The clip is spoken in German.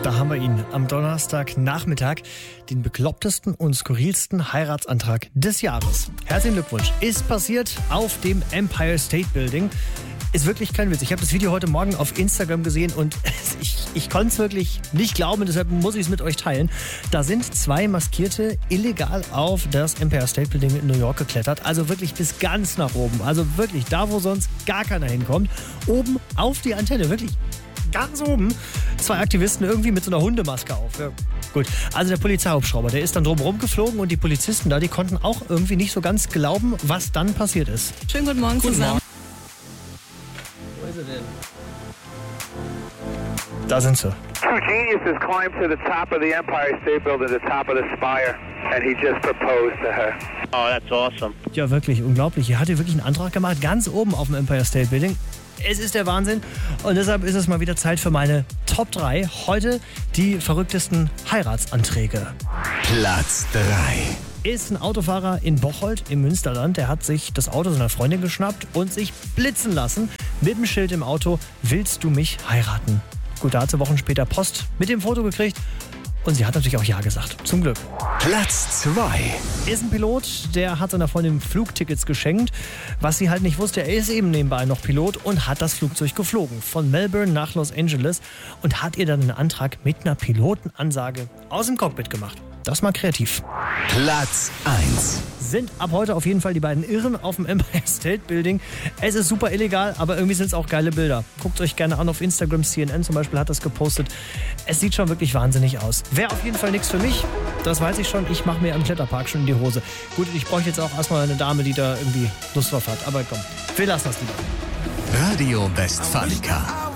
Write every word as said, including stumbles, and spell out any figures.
Da haben wir ihn am Donnerstagnachmittag, den beklopptesten und skurrilsten Heiratsantrag des Jahres. Herzlichen Glückwunsch. Ist passiert auf dem Empire State Building. Ist wirklich kein Witz. Ich habe das Video heute Morgen auf Instagram gesehen und ich, ich konnte es wirklich nicht glauben, deshalb muss ich es mit euch teilen. Da sind zwei Maskierte illegal auf das Empire State Building in New York geklettert. Also wirklich bis ganz nach oben. Also wirklich da, wo sonst gar keiner hinkommt. Oben auf die Antenne. Wirklich ganz oben. Zwei Aktivisten irgendwie mit so einer Hundemaske auf. Ja, gut. Also der Polizeihubschrauber, der ist dann drumherum geflogen und die Polizisten da, die konnten auch irgendwie nicht so ganz glauben, was dann passiert ist. Schönen guten Morgen Guten zusammen. Morgen. Wo ist er denn? Da sind sie. Two geniuses climbed to the top of the Empire State Building, the top of the spire, and he just proposed to her. Oh, that's awesome. Ja, wirklich unglaublich. Er hat hier wirklich einen Antrag gemacht, ganz oben auf dem Empire State Building. Es ist der Wahnsinn und deshalb ist es mal wieder Zeit für meine Top drei. Heute die verrücktesten Heiratsanträge. Platz drei. Ist ein Autofahrer in Bocholt im Münsterland. Der hat sich das Auto seiner Freundin geschnappt und sich blitzen lassen. Mit dem Schild im Auto: Willst du mich heiraten? Gut, da hat sie Wochen später Post mit dem Foto gekriegt. Und sie hat natürlich auch Ja gesagt. Zum Glück. Platz zwei. Ist ein Pilot, der hat seiner Freundin Flugtickets geschenkt. Was sie halt nicht wusste, er ist eben nebenbei noch Pilot und hat das Flugzeug geflogen. Von Melbourne nach Los Angeles und hat ihr dann einen Antrag mit einer Pilotenansage aus dem Cockpit gemacht. Das mal kreativ. Platz eins. Sind ab heute auf jeden Fall die beiden Irren auf dem Empire State Building. Es ist super illegal, aber irgendwie sind es auch geile Bilder. Guckt euch gerne an auf Instagram. C N N zum Beispiel hat das gepostet. Es sieht schon wirklich wahnsinnig aus. Wäre auf jeden Fall nichts für mich. Das weiß ich schon. Ich mache mir im Kletterpark schon in die Hose. Gut, ich brauche jetzt auch erstmal eine Dame, die da irgendwie Lust drauf hat. Aber komm, wir lassen das lieber. Radio Westfalica.